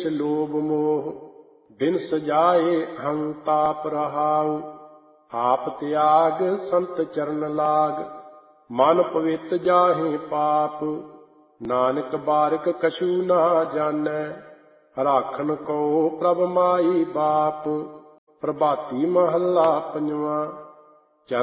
ਕਲੇਸ਼ ਲੋਭ ਮੋਹ, ਬਿਨ ਸਜਾਏ ਹੰ ਤਾਪ ਰਹਾਉ। ਆਪ ਤਿਆਗ ਸੰਤ ਚਰਨ ਲਾਗ, ਮਨ ਪਵਿੱਤ ਜਾਹੇ ਪਾਪ। ਨਾਨਕ ਬਾਰਿਕ ਕਛੂ ਨਾ ਜਾਣੈ, ਰਾਖਨ ਕੋ ਪ੍ਰਭ ਮਾਈ ਬਾਪ। ਪ੍ਰਭਾਤੀ ਮਹੱਲਾ ਪੰਜਵਾਂ।